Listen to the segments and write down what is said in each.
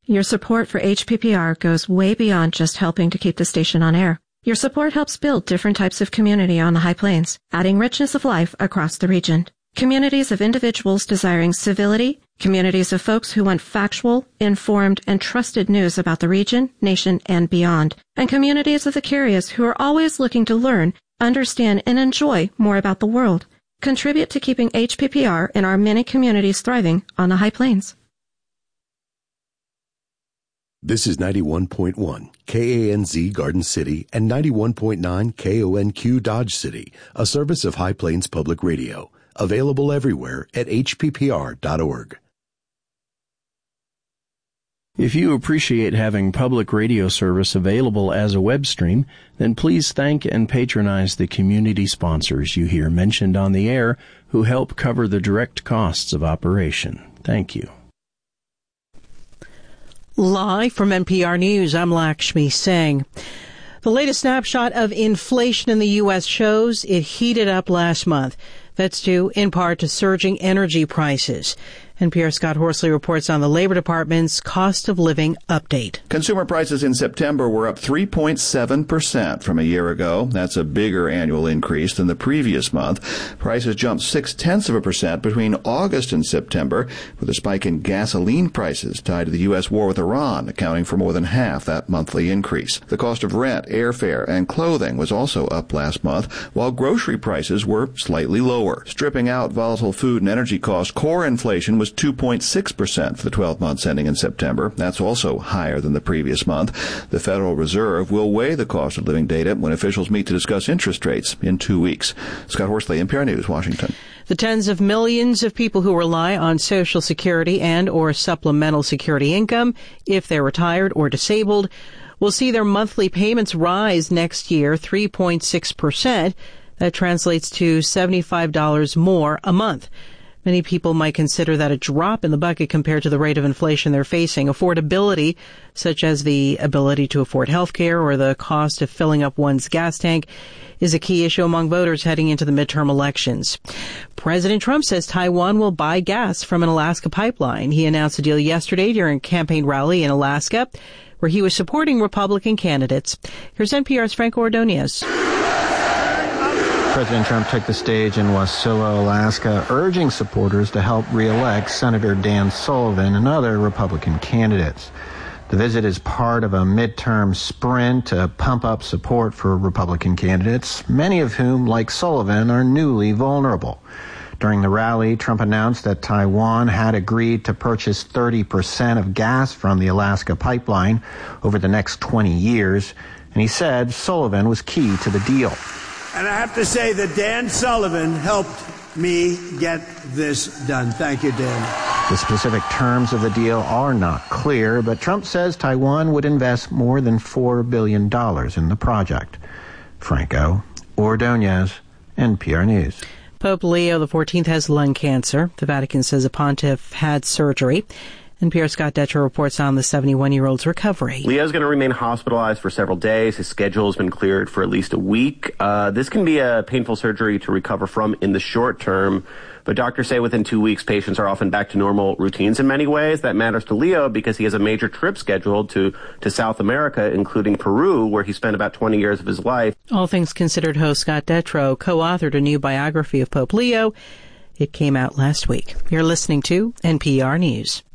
Your support for HPPR goes way beyond just helping to keep the station on air. Your support helps build different types of community on the High Plains, adding richness of life across the region. Communities of individuals desiring civility, communities of folks who want factual, informed, and trusted news about the region, nation, and beyond, and communities of the curious who are always looking to learn, understand, and enjoy more about the world. Contribute to keeping HPPR and our many communities thriving on the High Plains. This is 91.1 KANZ Garden City and 91.9 KONQ Dodge City, a service of High Plains Public Radio. Available everywhere at hppr.org. If you appreciate having public radio service available as a web stream, then please thank and patronize the community sponsors you hear mentioned on the air who help cover the direct costs of operation. Thank you. Live from NPR News, I'm Lakshmi Singh. The latest snapshot of inflation in the U.S. shows it heated up last month. That's due in part to surging energy prices. NPR Scott Horsley reports on the Labor Department's cost of living update. Consumer prices in September were up 3.7% from a year ago. That's a bigger annual increase than the previous month. Prices jumped 0.6% between August and September, with a spike in gasoline prices tied to the U.S. war with Iran, accounting for more than half that monthly increase. The cost of rent, airfare, and clothing was also up last month, while grocery prices were slightly lower. Stripping out volatile food and energy costs, core inflation was 2.6% for the 12 months ending in September. That's also higher than the previous month. The Federal Reserve will weigh the cost of living data when officials meet to discuss interest rates in 2 weeks. Scott Horsley, NPR News, Washington. The tens of millions of people who rely on Social Security and or supplemental security income if they're retired or disabled will see their monthly payments rise next year 3.6%. That translates to $75 more a month. Many people might consider that a drop in the bucket compared to the rate of inflation they're facing. Affordability, such as the ability to afford health care or the cost of filling up one's gas tank, is a key issue among voters heading into the midterm elections. President Trump says Taiwan will buy gas from an Alaska pipeline. He announced the deal yesterday during a campaign rally in Alaska, where he was supporting Republican candidates. Here's NPR's Franco Ordonez. President Trump took the stage in Wasilla, Alaska, urging supporters to help re-elect Senator Dan Sullivan and other Republican candidates. The visit is part of a midterm sprint to pump up support for Republican candidates, many of whom, like Sullivan, are newly vulnerable. During the rally, Trump announced that Taiwan had agreed to purchase 30% of gas from the Alaska pipeline over the next 20 years, and he said Sullivan was key to the deal. And I have to say that Dan Sullivan helped me get this done. Thank you, Dan. The specific terms of the deal are not clear, but Trump says Taiwan would invest more than $4 billion in the project. Franco Ordonez, NPR News. Pope Leo XIV has lung cancer. The Vatican says the pontiff had surgery. NPR's Scott Detrow reports on the 71-year-old's recovery. Leo's going to remain hospitalized for several days. His schedule has been cleared for at least a week. This can be a painful surgery to recover from in the short term, but doctors say within 2 weeks, patients are often back to normal routines in many ways. That matters to Leo because he has a major trip scheduled to South America, including Peru, where he spent about 20 years of his life. All Things Considered host Scott Detrow co-authored a new biography of Pope Leo. It came out last week. You're listening to NPR News.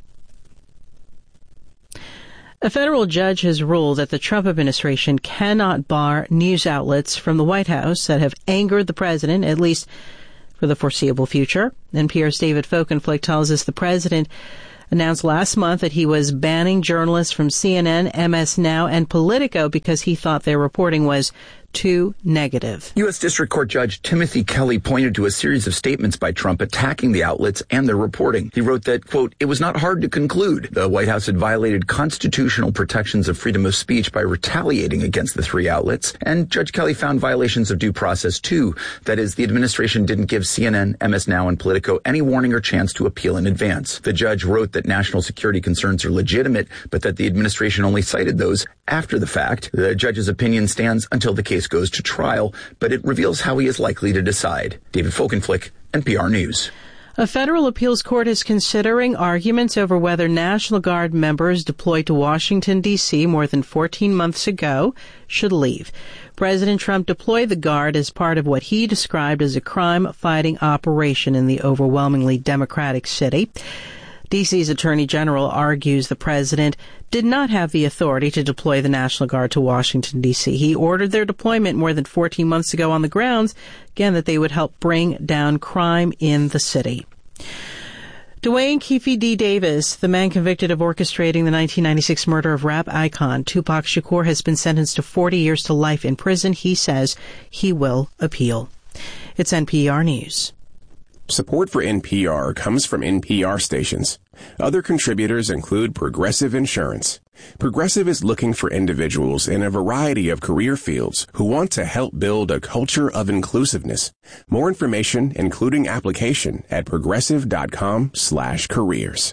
A federal judge has ruled that the Trump administration cannot bar news outlets from the White House that have angered the president, at least for the foreseeable future. NPR's David Folkenflik tells us the president announced last month that he was banning journalists from CNN, MS Now, and Politico because he thought their reporting was too negative. U.S. District Court Judge Timothy Kelly pointed to a series of statements by Trump attacking the outlets and their reporting. He wrote that, quote, "It was not hard to conclude the White House had violated constitutional protections of freedom of speech by retaliating against the three outlets." And Judge Kelly found violations of due process, too. That is, the administration didn't give CNN, MS Now, and Politico any warning or chance to appeal in advance. The judge wrote that national security concerns are legitimate, but that the administration only cited those after the fact. The judge's opinion stands until the case goes to trial, but it reveals how he is likely to decide. David Folkenflik, NPR News. A federal appeals court is considering arguments over whether National Guard members deployed to Washington, D.C. more than 14 months ago should leave. President Trump deployed the Guard as part of what he described as a crime-fighting operation in the overwhelmingly Democratic city. D.C.'s Attorney General argues the president did not have the authority to deploy the National Guard to Washington, D.C. He ordered their deployment more than 14 months ago on the grounds, again, that they would help bring down crime in the city. Duane Keffe D. Davis, the man convicted of orchestrating the 1996 murder of rap icon Tupac Shakur, has been sentenced to 40 years to life in prison. He says he will appeal. It's NPR News. Support for NPR comes from NPR stations. Other contributors include Progressive Insurance. Progressive is looking for individuals in a variety of career fields who want to help build a culture of inclusiveness. More information, including application, at progressive.com/careers.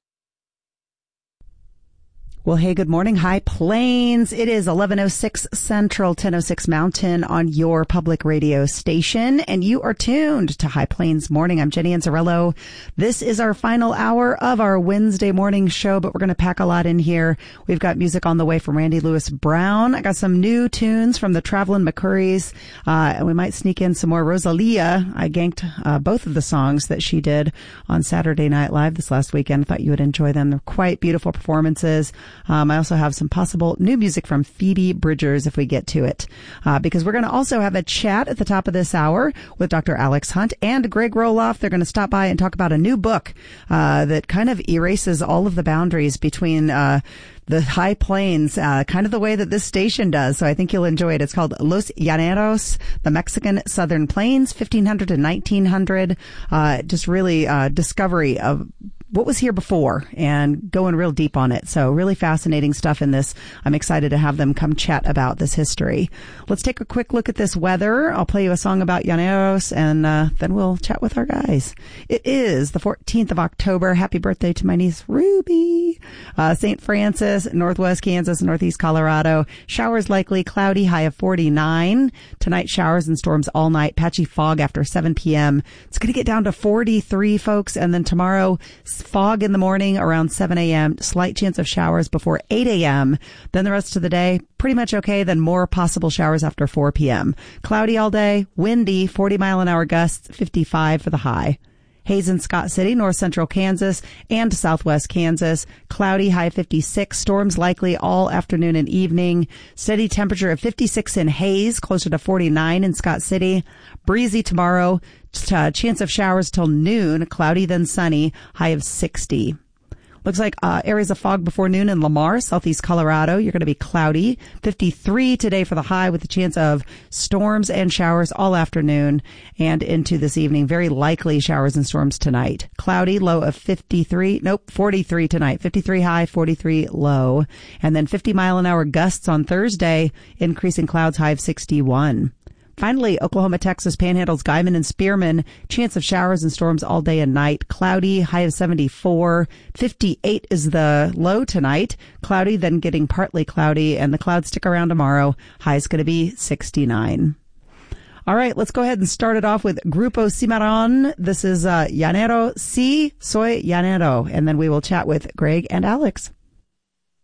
Well, hey, good morning, High Plains. It is 11:06 Central, 10:06 Mountain on your public radio station, and you are tuned to High Plains Morning. I'm Jenny Anzarello. This is our final hour of our Wednesday morning show, but we're going to pack a lot in here. We've got music on the way from Randy Lewis Brown. I got some new tunes from the Travelin' McCurries, and we might sneak in some more Rosalia. I ganked both of the songs that she did on Saturday Night Live this last weekend. I thought you would enjoy them. They're quite beautiful performances. I also have some possible new music from Phoebe Bridgers if we get to it, because we're going to also have a chat at the top of this hour with Dr. Alex Hunt and Greg Roloff. They're going to stop by and talk about a new book that kind of erases all of the boundaries between the High Plains, kind of the way that this station does. So I think you'll enjoy it. It's called Los Llaneros, the Mexican Southern Plains, 1500 to 1900. Just really discovery of what was here before and going real deep on it. So really fascinating stuff in this. I'm excited to have them come chat about this history. Let's take a quick look at this weather. I'll play you a song about Llaneros, and then we'll chat with our guys. It is the 14th of October. Happy birthday to my niece Ruby. St. Francis, Northwest Kansas, Northeast Colorado. Showers likely, cloudy, high of 49. Tonight, showers and storms all night. Patchy fog after 7 p.m. It's going to get down to 43, folks. And then tomorrow, fog in the morning around 7 a.m. Slight chance of showers before 8 a.m. Then the rest of the day, pretty much okay. Then more possible showers after 4 p.m. Cloudy all day, windy, 40-mile-an-hour gusts, 55 for the high. Haze in Scott City, north central Kansas and southwest Kansas. Cloudy, high 56. Storms likely all afternoon and evening. Steady temperature of 56 in Haze, closer to 49 in Scott City. Breezy tomorrow. Chance of showers till noon. Cloudy, then sunny. High of 60. Looks like areas of fog before noon in Lamar, southeast Colorado. You're going to be cloudy. 53 today for the high, with a chance of storms and showers all afternoon and into this evening. Very likely showers and storms tonight. Cloudy, low of 43 tonight. 53 high, 43 low. And then 50-mile-an-hour gusts on Thursday, increasing clouds, high of 61. Finally, Oklahoma, Texas, Panhandles, Guyman, and Spearman. Chance of showers and storms all day and night. Cloudy, high of 74. 58 is the low tonight. Cloudy, then getting partly cloudy, and the clouds stick around tomorrow. High is going to be 69. All right, let's go ahead and start it off with Grupo Cimarron. This is Llanero, Si Soy Llanero. And then we will chat with Greg and Alex.